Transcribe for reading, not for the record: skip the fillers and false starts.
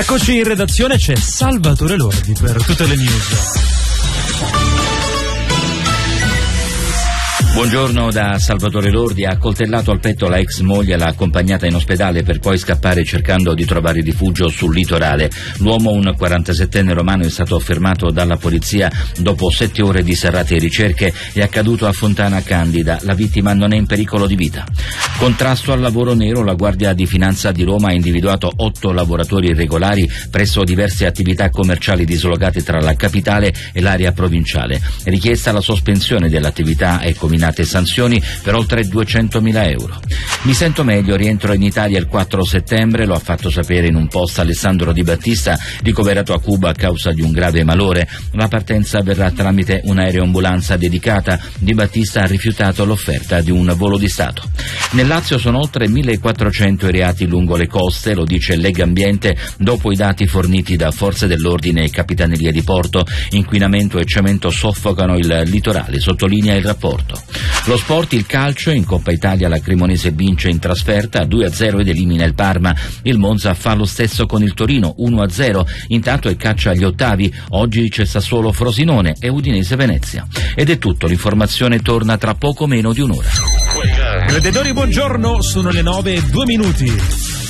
Eccoci in redazione, c'è Salvatore Lordi per tutte le news. Buongiorno da Salvatore Lordi. Ha accoltellato al petto la ex moglie, l'ha accompagnata in ospedale per poi scappare cercando di trovare rifugio sul litorale. L'uomo, un 47enne romano, è stato fermato dalla polizia dopo 7 ore di serrate ricerche. È accaduto a Fontana Candida. La vittima non è in pericolo di vita. Contrasto al lavoro nero. La Guardia di Finanza di Roma ha individuato 8 lavoratori irregolari presso diverse attività commerciali dislocate tra la capitale e l'area provinciale. È richiesta la sospensione dell'attività e combinate sanzioni per oltre 200.000 euro. Mi sento meglio, rientro in Italia il 4 settembre, lo ha fatto sapere in un post Alessandro Di Battista, ricoverato a Cuba a causa di un grave malore. La partenza avverrà tramite un'aeroambulanza dedicata. Di Battista ha rifiutato l'offerta di un volo di Stato. Nel Lazio sono oltre 1.400 i reati lungo le coste, lo dice Legambiente, dopo i dati forniti da forze dell'ordine e capitaneria di porto. Inquinamento e cemento soffocano il litorale, sottolinea il rapporto. Lo sport, il calcio, in Coppa Italia la Cremonese vince in trasferta 2-0 ed elimina il Parma. Il Monza fa lo stesso con il Torino 1-0, intanto è caccia agli ottavi. Oggi c'è Sassuolo Frosinone e Udinese Venezia. Ed è tutto, l'informazione torna tra poco meno di un'ora. Gladiatori, buongiorno, sono le 9:02.